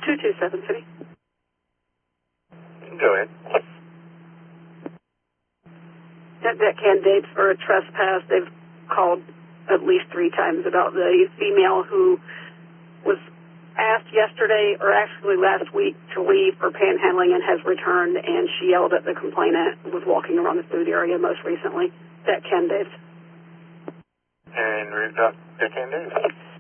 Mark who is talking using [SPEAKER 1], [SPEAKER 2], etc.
[SPEAKER 1] 227 City.
[SPEAKER 2] Go ahead.
[SPEAKER 1] That candidates for a trespass. They've called at least 3 times about the female who was asked yesterday, or actually last week, to leave for panhandling and has returned, and she yelled at the complainant, was walking around the food area most recently. That candidates.
[SPEAKER 2] And we've got that candidate.